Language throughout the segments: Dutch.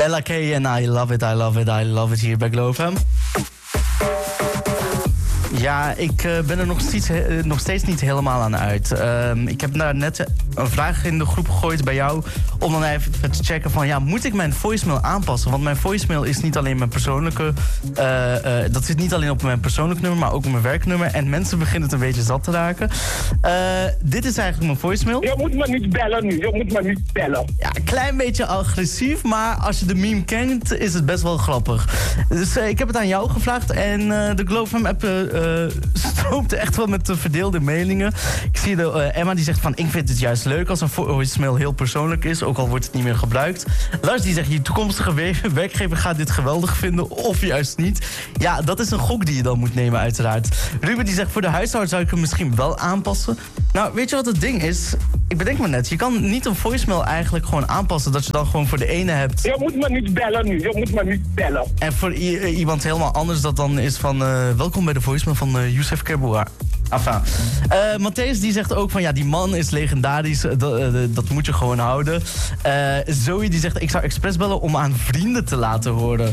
Ella K en I love it, I love it, I love it hier bij Glow FM. Ja, ik ben er nog steeds niet helemaal aan uit. Ik heb daar net een vraag in de groep gegooid bij jou... om dan even te checken van... ja, moet ik mijn voicemail aanpassen? Want mijn voicemail is niet alleen mijn persoonlijke... dat zit niet alleen op mijn persoonlijk nummer... maar ook op mijn werknummer. En mensen beginnen het een beetje zat te raken. Dit is eigenlijk mijn voicemail. Je moet me niet bellen nu, je moet me niet bellen. Ja, een klein beetje agressief... maar als je de meme kent, is het best wel grappig. Dus ik heb het aan jou gevraagd... en de Glow FM app... stroomt echt wel met verdeelde meningen. Ik zie Emma die zegt van... ik vind het juist leuk als een voicemail heel persoonlijk is... ook al wordt het niet meer gebruikt. Lars die zegt... je toekomstige werkgever gaat dit geweldig vinden... of juist niet. Ja, dat is een gok die je dan moet nemen uiteraard. Ruben die zegt... voor de huishouden zou ik hem misschien wel aanpassen. Nou, weet je wat het ding is? Ik bedenk me net... je kan niet een voicemail eigenlijk gewoon aanpassen... dat je dan gewoon voor de ene hebt... Je moet me niet bellen nu, je moet me niet bellen. En voor iemand helemaal anders dat dan is van... welkom bij de voicemail van Youssef Kerboua. Enfin. Matthäus die zegt ook van... ja, die man is legendarisch. Dat moet je gewoon houden. Zoe die zegt... ik zou expres bellen om aan vrienden te laten horen.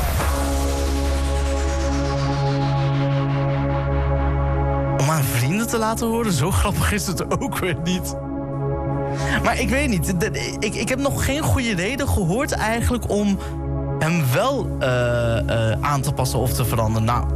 Om aan vrienden te laten horen? Zo grappig is het ook weer niet. Maar ik weet niet. Ik heb nog geen goede reden gehoord eigenlijk om... hem wel aan te passen of te veranderen. Nou,